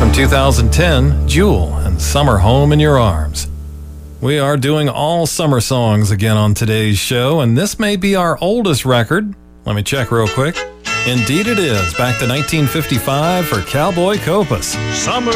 from 2010, Jewel and Summer Home in Your Arms. We are doing all summer songs again on today's show, and this may be our oldest record. Let me check real quick. Indeed it is, back to 1955 for Cowboy Copas. Summer